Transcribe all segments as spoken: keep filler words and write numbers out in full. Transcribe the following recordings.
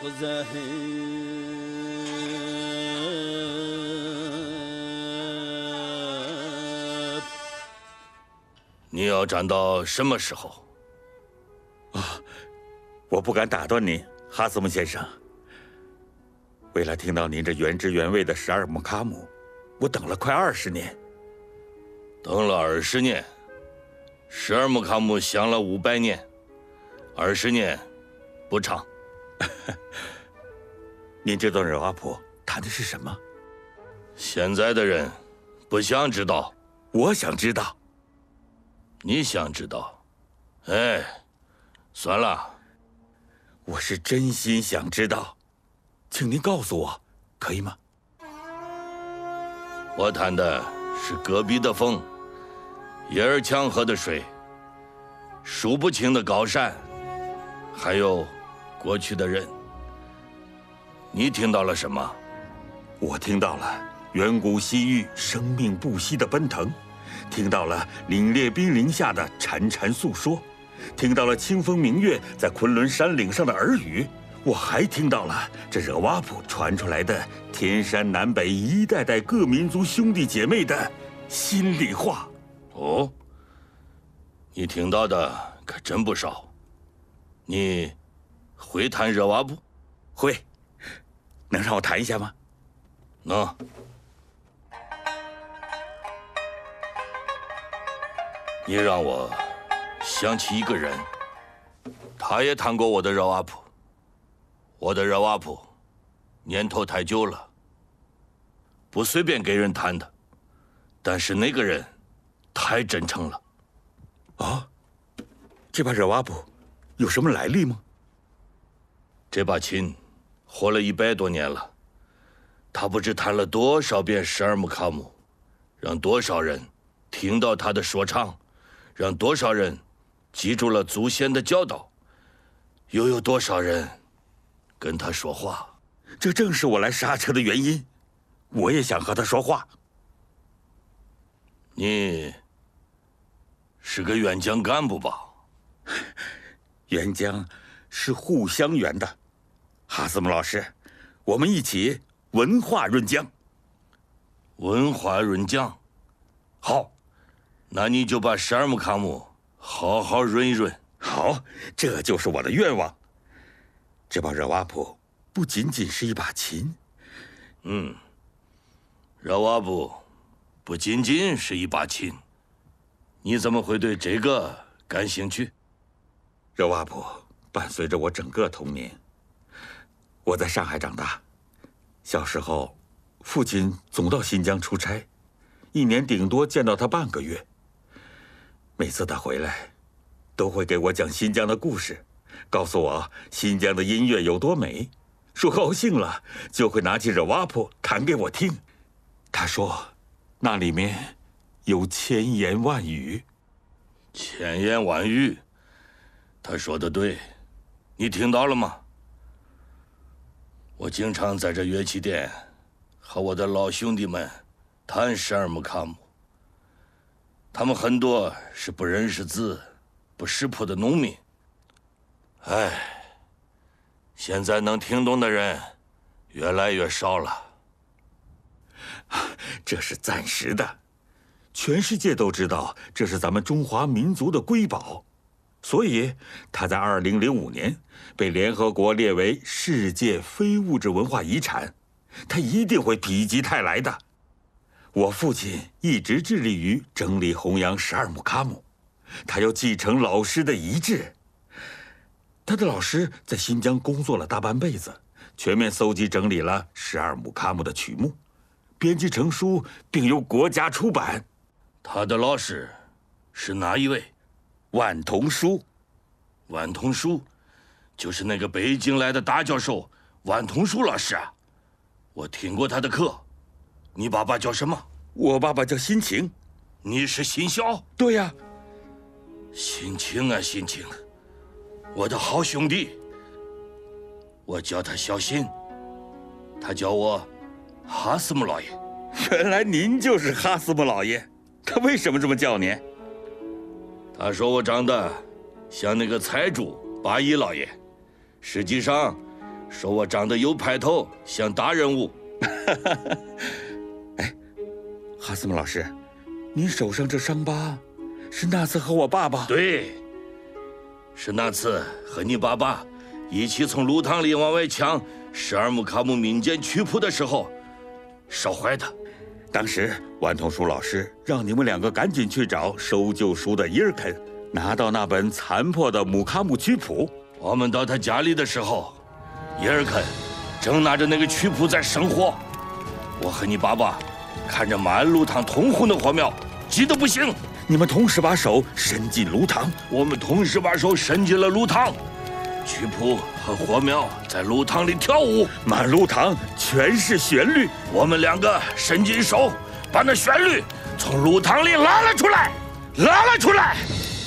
你要站到什么时候？ 啊，我不敢打断您，哈斯姆先生。为了听到您这原汁原味的十二木卡姆，我等了快二十年。 等了二十年，十二木卡姆想了五百年，二十年不长。 您这段热瓦普谈的是什么？ 现在的人不想知道。 我想知道。 你想知道？哎，算了。 我是真心想知道，请您告诉我，可以吗？ 我谈的是戈壁的风，耶尔强河的水，数不清的高山，还有过去的人。你听到了什么？ 我听到了远古西域生命不息的奔腾，听到了凛冽冰凌下的潺潺诉说，听到了清风明月在昆仑山岭上的耳语，我还听到了这热瓦普传出来的天山南北一代代各民族兄弟姐妹的心里话。 哦，你听到的可真不少。你会弹热瓦布？ 会。能让我弹一下吗？ 能。你让我想起一个人，他也弹过我的热瓦普。我的热瓦普年头太久了，不随便给人弹的。但是那个人太真诚了。 哦，这把热瓦普有什么来历吗？ 这把琴活了一百多年了，他不知弹了多少遍十二木卡姆，让多少人听到他的说唱，让多少人记住了祖先的教导，又有多少人跟他说话。 这正是我来刹车的原因，我也想和他说话。 你是个援疆干部吧？ 援疆是互相援的，哈斯姆老师，我们一起文化润疆。 文化润疆，好，那你就把十二木卡姆好好润一润。 好，这就是我的愿望。这把热瓦普不仅仅是一把琴， 嗯，热瓦布不仅仅是一把琴，你怎么会对这个感兴趣？ 热瓦普伴随着我整个童年。我在上海长大，小时候，父亲总到新疆出差，一年顶多见到他半个月。每次他回来，都会给我讲新疆的故事，告诉我新疆的音乐有多美。说高兴了，就会拿起热瓦普弹给我听。他说，那里面有千言万语。 千言万语，他说的对，你听到了吗？我经常在这乐器店和我的老兄弟们弹十二木卡姆，他们很多是不认识字、不识谱的农民。哎，现在能听懂的人越来越少了。 这是暂时的，全世界都知道这是咱们中华民族的瑰宝，所以它在二零零五年被联合国列为世界非物质文化遗产，它一定会否极泰来的。我父亲一直致力于整理弘扬十二木卡姆，他要继承老师的遗志。他的老师在新疆工作了大半辈子，全面搜集整理了十二木卡姆的曲目，编辑成书，并由国家出版。 他的老师是哪一位？ 万童书。 万童书就是那个北京来的大教授万童书老师啊，我听过他的课。你爸爸叫什么？ 我爸爸叫辛晴。 你是辛晓？ 对呀。 辛晴啊，辛晴，我的好兄弟。我叫他小辛，他叫我哈斯姆老爷。 原来您就是哈斯姆老爷，他为什么这么叫您？ 他说我长得像那个财主八一老爷，实际上说我长得有派头，像大人物。 哎，哈斯姆老师，您手上这伤疤，是那次和我爸爸？ 对，是那次和你爸爸一起从路塘里往外抢十二木卡姆民间曲谱的时候烧坏的。 当时顽童书老师让你们两个赶紧去找收旧书的伊尔肯，拿到那本残破的姆卡姆曲谱。 我们到他家里的时候，伊尔肯正拿着那个曲谱在生火。我和你爸爸看着满路塘通红的火苗，急得不行。 你们同时把手伸进炉膛， 我们同时把手伸进了炉膛，曲谱和火苗在炉膛里跳舞， 满炉膛全是旋律。 我们两个伸进手，把那旋律从炉膛里拉了出来，拉了出来。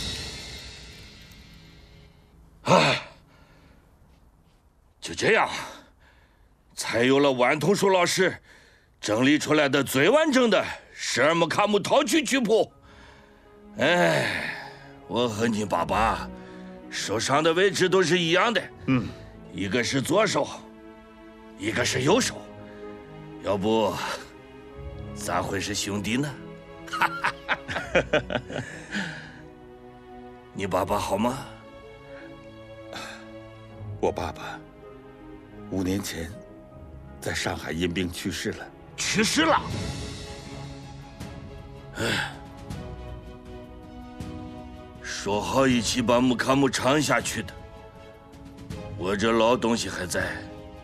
唉，就这样，才有了顽童树老师整理出来的最完整的十二木卡姆套曲曲谱。哎，我和你爸爸手上的位置都是一样的， 嗯， 一个是左手，一个是右手，要不咋会是兄弟呢？你爸爸好吗？ 我爸爸五年前在上海因病去世了。 去世了。唉，说好一起把木卡姆唱下去的，我这老东西还在，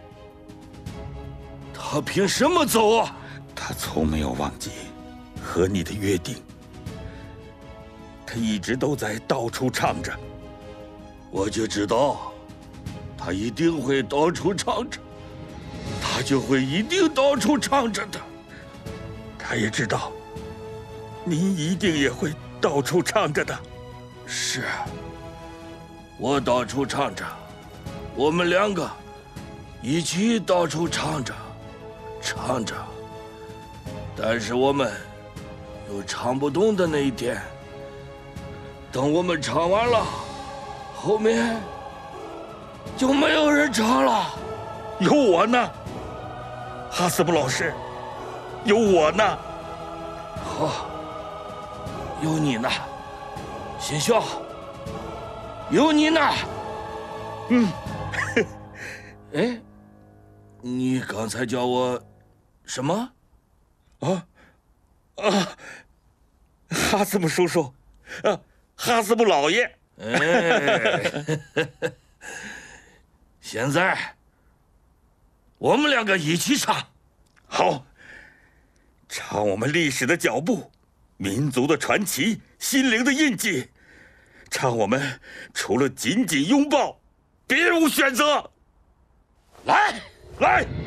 他凭什么走啊？ 他从没有忘记和你的约定，他一直都在到处唱着。 我就知道，他一定会到处唱着，他就会一定到处唱着的。 他也知道，您一定也会到处唱着的。 是，我到处唱着，我们两个一起到处唱着，唱着。但是我们有唱不动的那一天。等我们唱完了，后面就没有人唱了。 有我呢，哈斯姆老师，有我呢。 好，有你呢，新校，有你呢。 嗯， 哎，你刚才叫我什么？ 啊啊，哈斯姆叔叔，啊，哈斯姆老爷。 哎，现在我们两个一起唱。 好，唱我们历史的脚步，民族的传奇，心灵的印记，唱我们除了紧紧拥抱，别无选择。 来， 来。